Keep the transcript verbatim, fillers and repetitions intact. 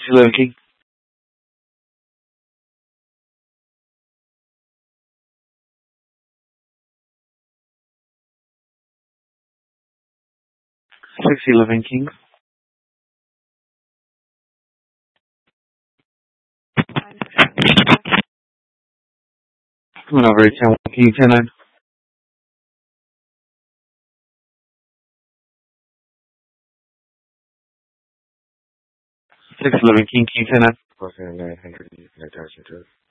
eleven King. six eleven King. Coming over to ten one King, ten nine. six eleven King, King ten nine. Okay, nine hundred, nine thousand two.